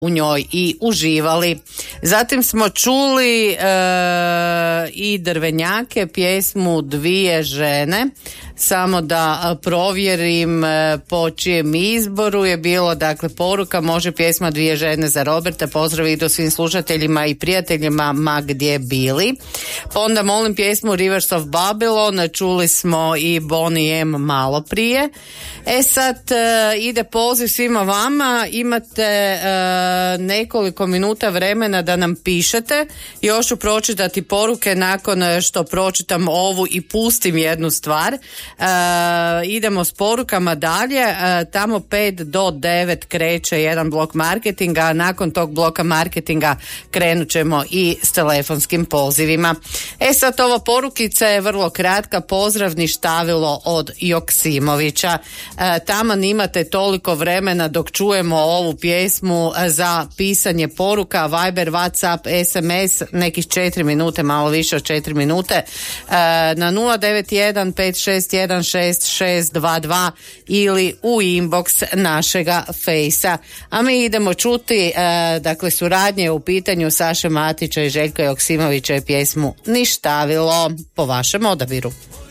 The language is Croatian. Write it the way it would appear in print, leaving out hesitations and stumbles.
u njoj i uživali. Zatim smo čuli i Drvenjake, pjesmu Dvije žene. Samo da provjerim po čijem izboru je bilo, dakle, poruka može pjesma Dvije žene za Roberta, pozdrav idu svim slušateljima i prijateljima ma gdje bili. Pa onda molim pjesmu Rivers of Babylon, čuli smo i Bonnie M malo prije. Sad ide poziv svima vama, imate nekoliko minuta vremena da nam pišete, još ću pročitati poruke nakon što pročitam ovu i pustim jednu stvar. Idemo s porukama dalje, tamo 5 do 9 kreće jedan blok marketinga, a nakon tog bloka marketinga krenut ćemo i s telefonskim pozivima. Sad ova porukica je vrlo kratka, pozdrav Ništavilo od Joksimovića. Tamo nimate toliko vremena dok čujemo ovu pjesmu za pisanje poruka, Viber, WhatsApp, SMS, nekih 4 minute, malo više od 4 minute, na 091 561 6622 ili u inbox našega fejsa. A mi idemo čuti, dakle, suradnje u pitanju Saše Matića i Željka Joksimovića i pjesmu Ništavilo po vašem odabiru.